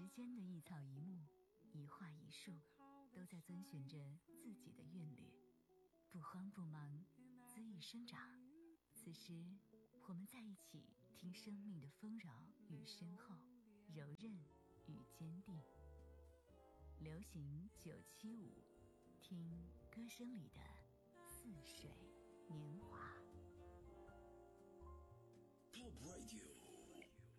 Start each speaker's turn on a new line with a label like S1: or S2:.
S1: 时间的一草一木，一花一树，都在遵循着自己的韵律，不慌不忙，恣意生长。此时，我们在一起，听生命的丰饶与深厚，柔韧与坚定。流行975，听歌声里的似水年华。
S2: Top Radio